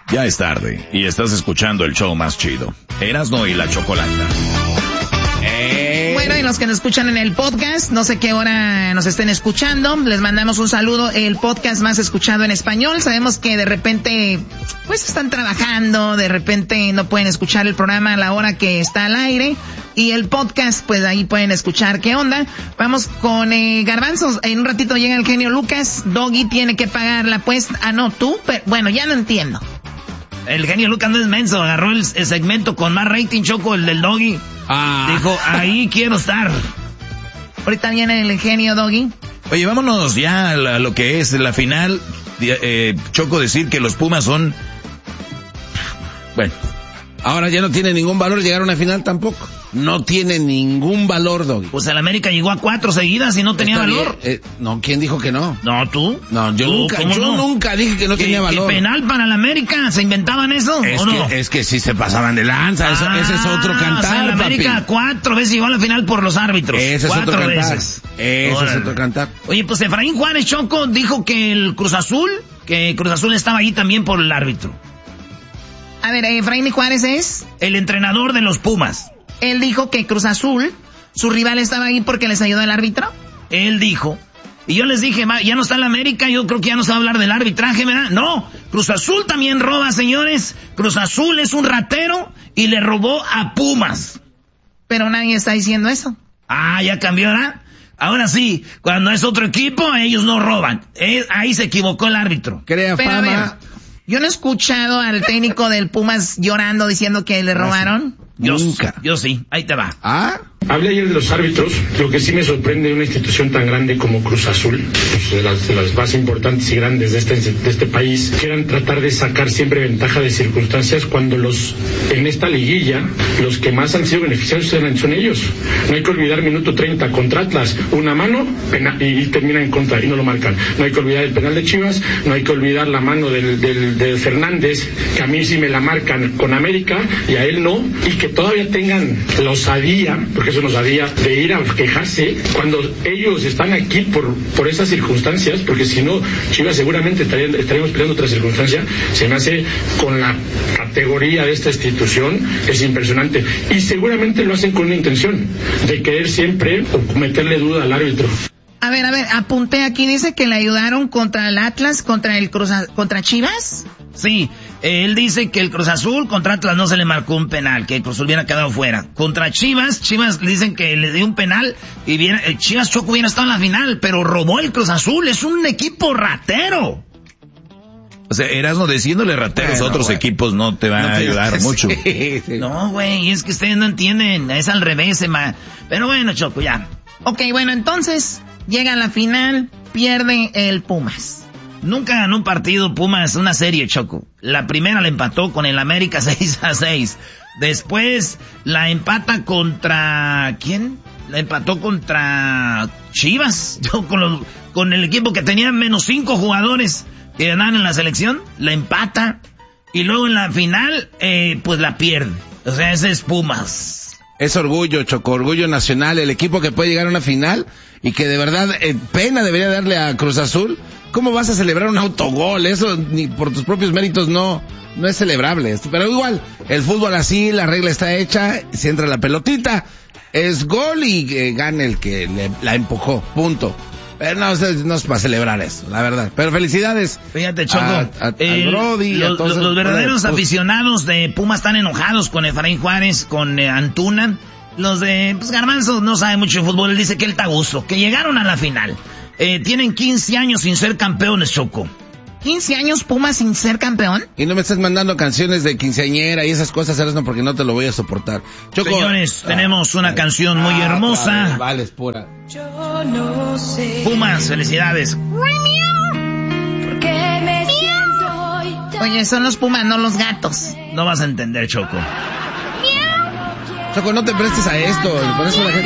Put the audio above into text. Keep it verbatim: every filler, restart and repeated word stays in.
Ya es tarde y estás escuchando el show más chido, Erasmo y la Chocolata. Eh. Bueno, y los que nos escuchan en el podcast, no sé qué hora nos estén escuchando, les mandamos un saludo, el podcast más escuchado en español. Sabemos que de repente, pues están trabajando, de repente no pueden escuchar el programa a la hora que está al aire, y el podcast, pues ahí pueden escuchar qué onda. Vamos con eh, Garbanzos, en un ratito llega el genio Lucas, Doggy tiene que pagar la apuesta, ah no, tú, pero bueno, ya no entiendo. El genio Lucas no es menso, agarró el, el segmento con más rating, Choco, el del Doggy. Ah. Dijo, ahí quiero estar. Ahorita viene el genio Doggy. Oye, vámonos ya a, la, a lo que es la final. Eh, Choco, decir que los Pumas son... Bueno, ahora ya no tiene ningún valor llegar a una final tampoco. No tiene ningún valor, Doggy. Pues el América llegó a cuatro seguidas y no tenía Está valor. Eh, no, ¿quién dijo que no? No, ¿tú? No, yo ¿Tú? nunca, yo no? nunca dije que no ¿Qué, tenía valor. ¿Qué penal para el América? ¿Se inventaban eso es o no? Que, es que sí se pasaban de lanza, eso, ah, ese es otro cantar, o sea, el América papi. cuatro veces llegó a la final por los árbitros. Ese es cuatro otro cantar. veces. Ese Órale. es otro cantar. Oye, pues Efraín Juárez, Choco, dijo que el Cruz Azul, que Cruz Azul estaba ahí también por el árbitro. A ver, Efraín Juárez es... el entrenador de los Pumas. Él dijo que Cruz Azul, su rival, estaba ahí porque les ayudó el árbitro. Él dijo, y yo les dije, ya no está en la América, yo creo que ya no se va a hablar del arbitraje, ¿verdad? No, Cruz Azul también roba, señores. Cruz Azul es un ratero y le robó a Pumas. Pero nadie está diciendo eso. Ah, ya cambió, ¿verdad? Ahora sí, cuando es otro equipo, ellos no roban. Eh, ahí se equivocó el árbitro. Crea Pero, fama. A ver, yo no he escuchado al técnico del Pumas llorando diciendo que le robaron. Yo, Nunca. Yo sí, ahí te va. ¿Ah? Hablé ayer de los árbitros. Lo que sí me sorprende de una institución tan grande como Cruz Azul, pues de, las, de las más importantes y grandes de este, de este país, quieran tratar de sacar siempre ventaja de circunstancias cuando los en esta liguilla los que más han sido beneficiados son ellos. No hay que olvidar minuto treinta contra Atlas, una mano penal, y, y termina en contra y no lo marcan. No hay que olvidar el penal de Chivas, no hay que olvidar la mano del, del, del Fernández, que a mí sí me la marcan con América y a él no, y que todavía tengan la osadía, porque eso nos sabía, de ir a quejarse cuando ellos están aquí por por esas circunstancias, porque si no, Chivas seguramente estarían, estaríamos peleando otra circunstancia. Se me hace, con la categoría de esta institución, es impresionante, y seguramente lo hacen con una intención de querer siempre meterle duda al árbitro. A ver, a ver, apunté aquí, dice que le ayudaron contra el Atlas, contra el Cruz, contra Chivas. Sí, él dice que el Cruz Azul contra Atlas no se le marcó un penal, que el Cruz Azul hubiera quedado fuera. Contra Chivas, Chivas dicen que le dio un penal y viene, el Chivas Choco hubiera estado en la final, pero robó el Cruz Azul, es un equipo ratero. O sea, Erasmo, diciéndole rateros bueno, a otros bueno. equipos no te va no, a ayudar sí, mucho. Sí, sí. No, güey, es que ustedes no entienden, es al revés, ma. Pero bueno, Choco, ya. Ok, bueno, entonces, llega a la final, pierde el Pumas. Nunca ganó un partido Pumas, una serie, Choco. La primera la empató con el América seis a seis. Después la empata contra... ¿quién? La empató contra Chivas. Yo con, los, con el equipo que tenía menos cinco jugadores que ganaban en la selección. La empata. Y luego en la final, eh, pues la pierde. O sea, ese es Pumas. Es orgullo, Choco, orgullo nacional. El equipo que puede llegar a una final y que de verdad eh, pena debería darle a Cruz Azul. ¿Cómo vas a celebrar un autogol? Eso ni por tus propios méritos no no es celebrable. Pero igual, el fútbol así, la regla está hecha, si entra la pelotita, es gol y eh, gana el que le, la empujó, punto. Pero no, no es para celebrar eso, la verdad. Pero felicidades. Fíjate, Choco, a, a, el, al Brody, los, a todos los, los verdaderos pues, aficionados de Pumas están enojados con Efraín Juárez, con eh, Antuna. Los de pues, Garbanzo no sabe mucho de fútbol, él dice que él está a gusto, que llegaron a la final. Eh, tienen quince años sin ser campeones, Choco. ¿quince años Pumas sin ser campeón? Y no me estés mandando canciones de quinceañera y esas cosas, Erasmo, porque no te lo voy a soportar. Choco, señores, ah, tenemos una ah, canción muy ah, hermosa. Vale, vale, es pura. Yo no sé. Pumas, felicidades. Porque me siento hoy tan... Oye, son los Pumas, no los gatos. No vas a entender, Choco. Choco, no te prestes a esto, por eso la gente...